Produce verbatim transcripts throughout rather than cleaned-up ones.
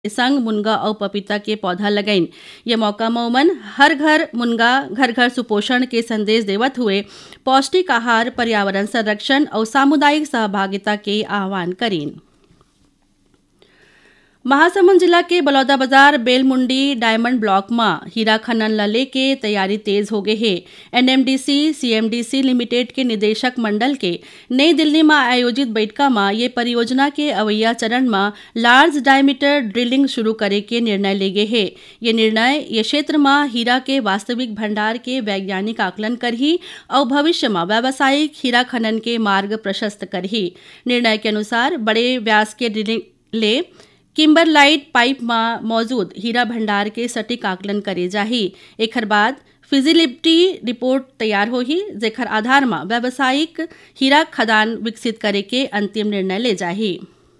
संग मुनगा और पपीता के पौधा लगाइन। ये मौका मौमन हर घर मुनगा घर घर सुपोषण के संदेश देवत हुए पौष्टिक आहार, पर्यावरण संरक्षण और सामुदायिक सहभागिता के आह्वान करीन। महासमुंद जिला के बलौदा बाजार बेलमुंडी डायमंड ब्लॉक में हीरा खनन ला लेके तैयारी तेज हो गई है। एनएमडीसी सीएमडीसी लिमिटेड के निदेशक मंडल के नई दिल्ली में आयोजित बैठका में ये परियोजना के अवैया चरण में लार्ज डायमीटर ड्रिलिंग शुरू करे के निर्णय ले गए है। ये निर्णय ये क्षेत्र में हीरा के वास्तविक भंडार के वैज्ञानिक आकलन करही और भविष्य में व्यावसायिक हीरा खनन के मार्ग प्रशस्त करही। निर्णय के अनुसार बड़े व्यास के ड्रिलिंग ले किम्बरलाइट पाइप में मौजूद हीरा भंडार के सटीक आकलन करे जाही। एकर बाद फिजिबिलिटी रिपोर्ट तैयार होही, जेकर आधार में व्यावसायिक हीरा खदान विकसित करे के अंतिम निर्णय ले जाही।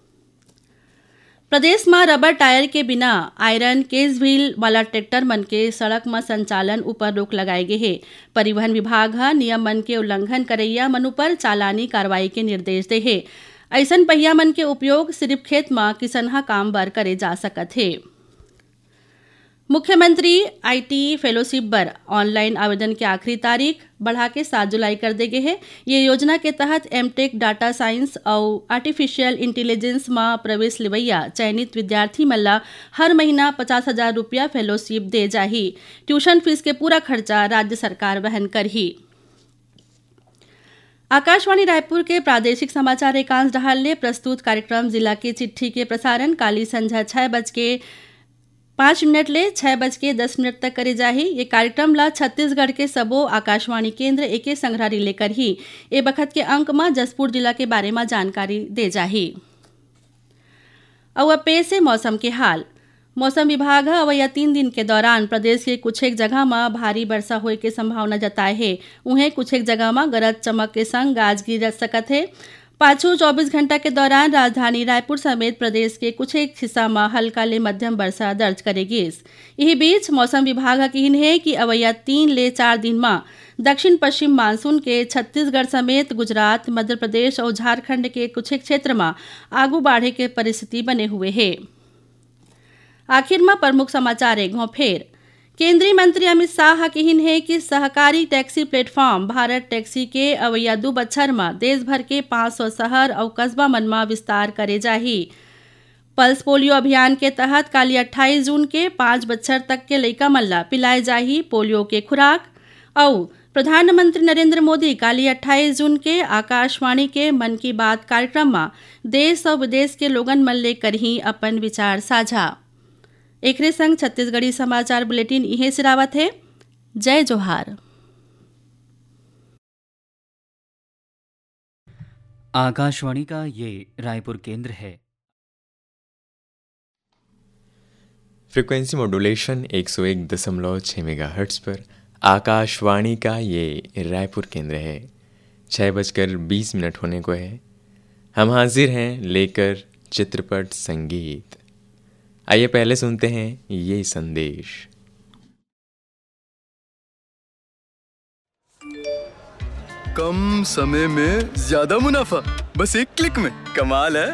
प्रदेश में रबर टायर के बिना आयरन केस व्हील वाला ट्रैक्टर मन के सड़क में संचालन ऊपर रोक लगाए गए है। परिवहन विभाग हा नियम मन के उल्लंघन करैया मन ऊपर चालानी कार्रवाई के निर्देश दे है। ऐसन पहिया मन के उपयोग सिर्फ खेत में किसनहा काम बर करे जा सकत है। मुख्यमंत्री आईटी फेलोशिप बर ऑनलाइन आवेदन के आखिरी तारीख बढ़ा के सात जुलाई कर दे गए है। ये योजना के तहत एमटेक डाटा साइंस और आर्टिफिशियल इंटेलिजेंस में प्रवेश लेवैया चयनित विद्यार्थी मल्ला हर महीना पचास हजार रुपया फेलोशिप दे जाही। ट्यूशन फीस के पूरा खर्चा राज्य सरकार वहन करही। आकाशवाणी रायपुर के प्रादेशिक समाचार एकांश डहाल ने प्रस्तुत कार्यक्रम जिला की चिट्ठी के प्रसारण काली संझा छह बज के पाँच मिनट ले छह बज के दस मिनट तक करे जाही। ये कार्यक्रम ला छत्तीसगढ़ के सबो आकाशवाणी केंद्र एके संग्रहारी लेकर ही ए बखत के अंक में जसपुर जिला के बारे में जानकारी दे जाही। और अब पेश है मौसम के हाल। मौसम विभाग अवैया तीन दिन के दौरान प्रदेश के कुछ एक जगह में भारी वर्षा होए के संभावना जताए है। उन्हें कुछ एक जगह में गरज चमक के संग गाज गिर सकत है। पाछू चौबीस घंटा के दौरान राजधानी रायपुर समेत प्रदेश के कुछ एक हिस्सा में हल्का ले मध्यम वर्षा दर्ज करेगी। यही बीच मौसम विभाग का कहना है कि अवैया तीन ले चार दिन में दक्षिण पश्चिम मानसून के छत्तीसगढ़ समेत गुजरात, मध्य प्रदेश और झारखंड के कुछ एक क्षेत्र में आगू बढ़े के परिस्थिति बने हुए है। आखिर में प्रमुख समाचार एक घो फेर। केंद्रीय मंत्री अमित शाह कहन है कि सहकारी टैक्सी प्लेटफॉर्म भारत टैक्सी के अवैया दो बछर में देश भर के पाँच सौ शहर और कस्बा मन में विस्तार करे जाही। पल्स पोलियो अभियान के तहत काली अट्ठाईस जून के पाँच बछर तक के लइका मल्ला पिलाए जाही पोलियो के खुराक। और प्रधानमंत्री नरेंद्र मोदी काली अट्ठाईस जून के आकाशवाणी के मन की बात कार्यक्रम में देश और विदेश के लोगन मन ले करही अपन विचार साझा। एकरे संग छत्तीसगढ़ी समाचार बुलेटिन इहे सिरावत है। जय जोहार। आकाशवाणी का ये रायपुर केंद्र है। फ्रीक्वेंसी मॉड्यूलेशन एक सौ एक दशमलव छः मेगाहर्ट्ज पर आकाशवाणी का ये रायपुर केंद्र है। छः बजकर बीस मिनट होने को है। हम हाजिर हैं लेकर चित्रपट संगीत। आइए पहले सुनते हैं ये संदेश। कम समय में ज्यादा मुनाफा, बस एक क्लिक में। कमाल है।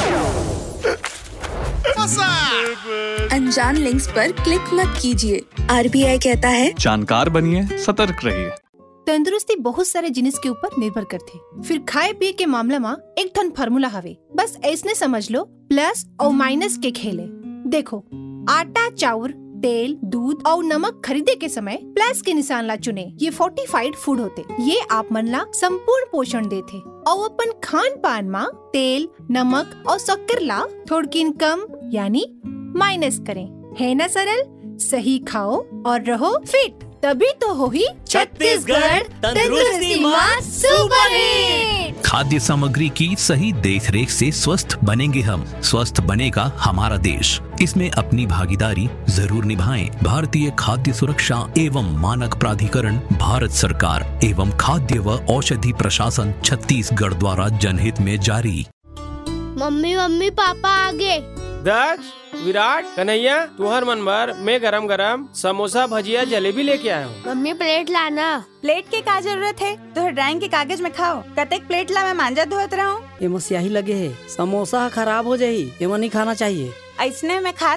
अनजान लिंक्स पर क्लिक मत कीजिए। आरबीआई कहता है जानकार बनिए, सतर्क रहिए। तंदुरुस्ती बहुत सारे जिनिस के ऊपर निर्भर करते। फिर खाए पिए के मामला में एक ठन फार्मूला हवे। बस ऐसने समझ लो, प्लस और माइनस के खेले। देखो, आटा, चाउर, तेल, दूध और नमक खरीदे के समय प्लस के निशान ला चुने। ये फोर्टिफाइड फूड होते। ये आप मन ला संपूर्ण पोषण देते। और अपन खान पान में तेल, नमक और शक्कर ला थोड़किन कम यानी माइनस करें। है ना सरल? सही खाओ और रहो फिट, तभी तो हो ही छत्तीसगढ़ तंदुरुस्ती मां सुपर हिट। खाद्य सामग्री की सही देख रेख से स्वस्थ बनेंगे हम, स्वस्थ बनेगा हमारा देश। इसमें अपनी भागीदारी जरूर निभाएं। भारतीय खाद्य सुरक्षा एवं मानक प्राधिकरण, भारत सरकार एवं खाद्य व औषधि प्रशासन छत्तीसगढ़ द्वारा जनहित में जारी। मम्मी मम्मी पापा आगे। दक्ष, विराट, कन्हैया, तुहर मन भर मैं गरम गरम समोसा, भजिया, जलेबी लेके आया हूँ। मम्मी प्लेट लाना। प्लेट के का जरूरत है? तो ड्राइंग के कागज में खाओ। कतेक प्लेट ला मैं मांजा धोत रहा हूँ। एमो स्याही लगे है, समोसा खराब हो जाही, एमो नहीं खाना चाहिए। ऐसने में खा